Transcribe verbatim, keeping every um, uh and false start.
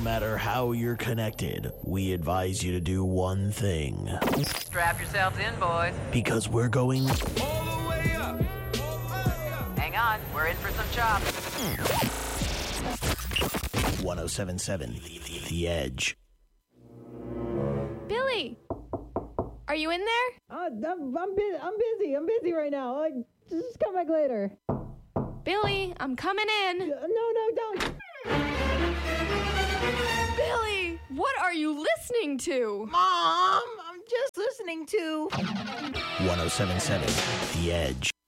matter how you're connected, we advise you to do one thing. Strap yourselves in, boys. Because we're going All the way up. All the way up. Hang on, we're in for some chops. one oh seven point seven The Edge. Billy! Are you in there? Uh, I'm, I'm, busy. I'm busy. I'm busy right now. Like, just come back later. Billy, I'm coming in. Uh, no, no, don't. Billy, what are you listening to? Mom, I'm just listening to... one oh seven point seven The Edge.